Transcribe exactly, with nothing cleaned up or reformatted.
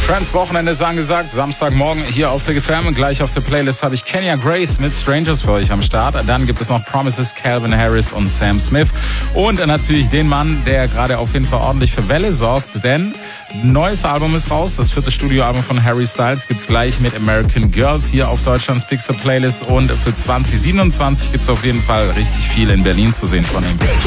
Friends Wochenende ist angesagt, Samstagmorgen hier auf der Big F M. Gleich auf der Playlist habe ich Kenya Grace mit Strangers für euch am Start. Dann gibt es noch Promises, Calvin Harris und Sam Smith. Und natürlich den Mann, der gerade auf jeden Fall ordentlich für Welle sorgt, denn ein neues Album ist raus. Das vierte Studioalbum von Harry Styles gibt's gleich mit American Girls hier auf Deutschlands Big Playlist. Und für zwanzig siebenundzwanzig gibt's auf jeden Fall richtig viel in Berlin zu sehen von ihm.